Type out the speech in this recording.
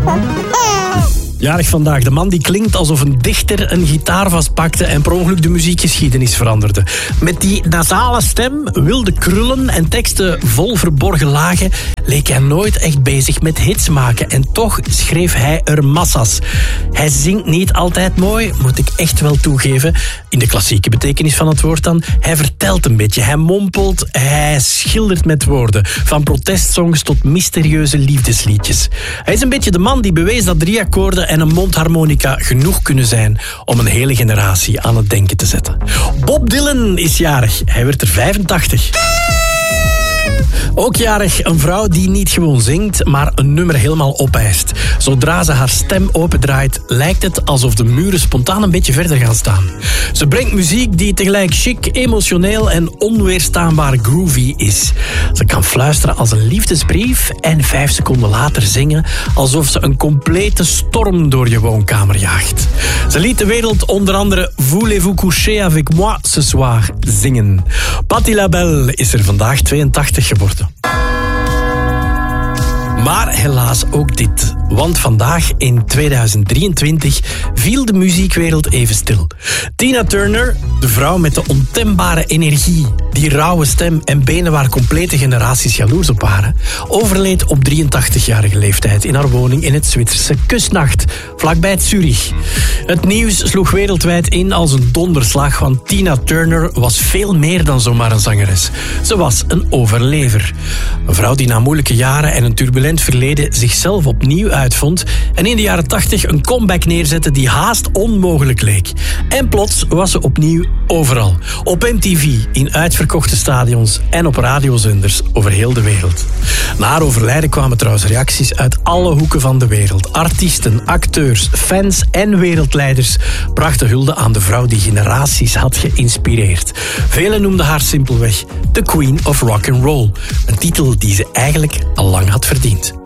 Jarig vandaag de man die klinkt alsof een dichter een gitaar vastpakte en per ongeluk de muziekgeschiedenis veranderde. Met die nasale stem, wilde krullen en teksten vol verborgen lagen leek hij nooit echt bezig met hits maken. En toch schreef hij er massa's. Hij zingt niet altijd mooi, moet ik echt wel toegeven. In de klassieke betekenis van het woord dan. Hij vertelt een beetje, hij mompelt, hij schildert met woorden. Van protestsongs tot mysterieuze liefdesliedjes. Hij is een beetje de man die bewees dat 3 akkoorden en een mondharmonica genoeg kunnen zijn om een hele generatie aan het denken te zetten. Bob Dylan is jarig. Hij werd er 85. Ook jarig een vrouw die niet gewoon zingt, maar een nummer helemaal opeist. Zodra ze haar stem opendraait, lijkt het alsof de muren spontaan een beetje verder gaan staan. Ze brengt muziek die tegelijk chic, emotioneel en onweerstaanbaar groovy is. Ze kan fluisteren als een liefdesbrief en 5 seconden later zingen alsof ze een complete storm door je woonkamer jaagt. Ze liet de wereld onder andere Voulez-vous coucher avec moi ce soir zingen. Patti LaBelle is er vandaag 82 geworden. Maar helaas ook dit. Want vandaag in 2023 viel de muziekwereld even stil. Tina Turner, de vrouw met de ontembare energie, die rauwe stem en benen waar complete generaties jaloers op waren, overleed op 83-jarige leeftijd in haar woning in het Zwitserse Kustnacht, vlakbij Zurich. Het nieuws sloeg wereldwijd in als een donderslag, want Tina Turner was veel meer dan zomaar een zangeres. Ze was een overlever. Een vrouw die na moeilijke jaren en een turbulent verleden zichzelf opnieuw uitvond en in de jaren 80 een comeback neerzette die haast onmogelijk leek. En plots was ze opnieuw overal. Op MTV, in uitverkochte stadions en op radiozenders over heel de wereld. Na haar overlijden kwamen trouwens reacties uit alle hoeken van de wereld. Artiesten, acteurs, fans en wereldleiders brachten hulde aan de vrouw die generaties had geïnspireerd. Velen noemden haar simpelweg The Queen of Rock and Roll. Een titel die ze eigenlijk al lang had verdiend.